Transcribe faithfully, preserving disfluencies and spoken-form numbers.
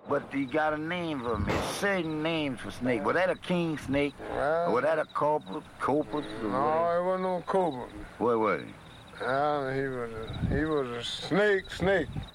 But he got a name for me. Certain names for snake. Was that a king snake? Well, or was that a corpus? Corpus? No, it wasn't no cobra. What was it? Uh, he was a, he was a snake, snake.